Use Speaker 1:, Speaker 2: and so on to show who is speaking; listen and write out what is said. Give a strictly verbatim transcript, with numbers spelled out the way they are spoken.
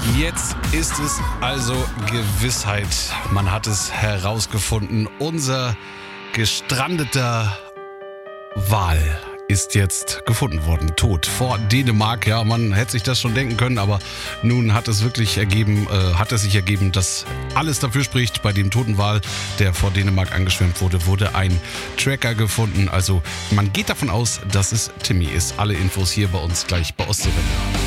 Speaker 1: Jetzt ist es also Gewissheit. Man hat es herausgefunden. Unser gestrandeter Wal ist jetzt gefunden worden, tot, vor Dänemark. Ja, man hätte sich das schon denken können, aber nun hat es wirklich ergeben, äh, hat es sich ergeben, dass alles dafür spricht. Bei dem toten Wal, der vor Dänemark angeschwemmt wurde, wurde ein Tracker gefunden. Also man geht davon aus, dass es Timmy ist. Alle Infos hier bei uns gleich bei Ostseewelle.